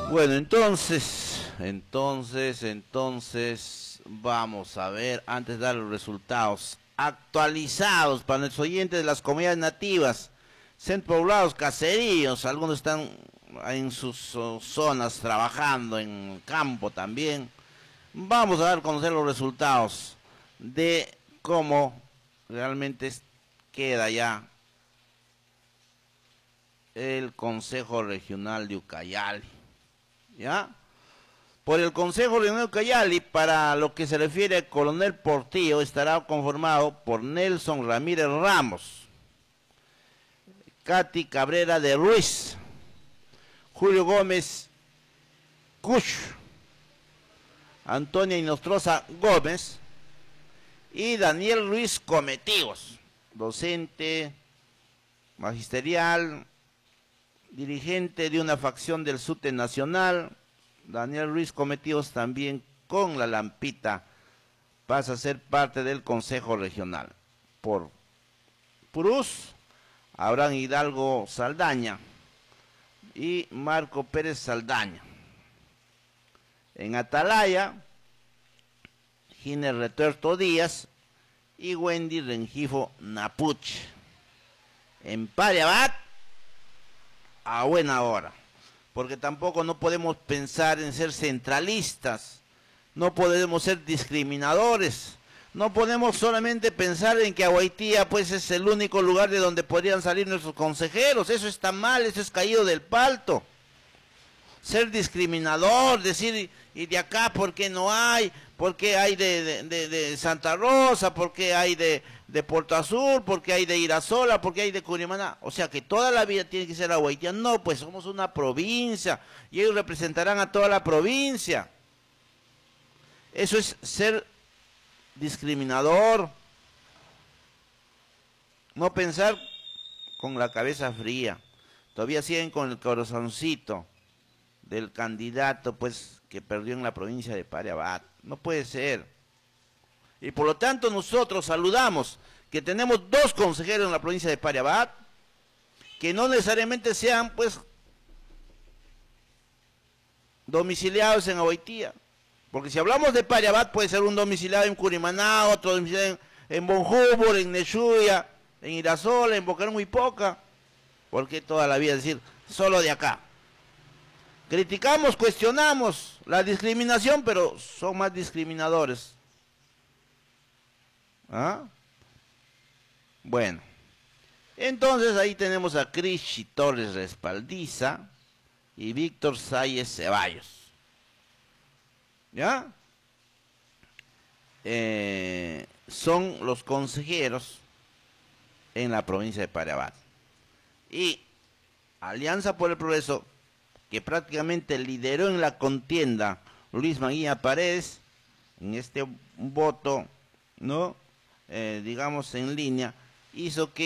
Bueno, entonces, vamos a ver, antes de dar los resultados actualizados para nuestros oyentes de las comunidades nativas, centros poblados, caseríos, algunos están en sus zonas trabajando en el campo también. Vamos a dar a conocer los resultados de cómo realmente queda ya el Consejo Regional de Ucayali. ¿Ya? Por el Consejo Regional de Ucayali, para lo que se refiere al Coronel Portillo, estará conformado por Nelson Ramírez Ramos, Katy Cabrera de Ruiz, Julio Gómez Cush, Antonia Inostroza Gómez y Daniel Ruiz Cometigos, docente, magisterial, dirigente de una facción del SUTE Nacional. Daniel Ruiz Cometigos también con la lampita pasa a ser parte del Consejo Regional. Por Purús, Abraham Hidalgo Saldaña y Marco Pérez Saldaña. En Atalaya, Giner Retuerto Díaz y Wendy Rengifo Napuch. En Pariabat, a buena hora, porque tampoco no podemos pensar en ser centralistas, no podemos ser discriminadores, no podemos solamente pensar en que Aguaitía pues es el único lugar de donde podrían salir nuestros consejeros. Eso está mal, eso es caído del palto. Ser discriminador, decir, y de acá, ¿por qué no hay? ¿Por qué hay de Santa Rosa? ¿Por qué hay de Puerto Azul? ¿Por qué hay de Irasola? ¿Por qué hay de Curimaná? O sea, que toda la vida tiene que ser Aguaitía. No, pues somos una provincia y ellos representarán a toda la provincia. Eso es ser discriminador. No pensar con la cabeza fría. Todavía siguen con el corazoncito del candidato pues que perdió en la provincia de Pariabat. No puede ser. Y por lo tanto nosotros saludamos que tenemos 2 consejeros en la provincia de Pariabat, que no necesariamente sean pues domiciliados en Aguaitía, porque si hablamos de Pariabat puede ser un domiciliado en Curimaná, otro domiciliado en Bonjúbor, en Nechuya, en Irasola, en Bocaromuipoca. Porque toda la vida decir solo de acá. Criticamos, cuestionamos la discriminación, pero son más discriminadores. ¿Ah? Bueno, entonces ahí tenemos a Cristi Torres Respaldiza y Víctor Salles Ceballos. ¿Ya? Son los consejeros en la provincia de Pariabat. Y Alianza por el Progreso, que prácticamente lideró en la contienda Luis Maguía Paredes, en este voto, ¿no? Digamos en línea, hizo que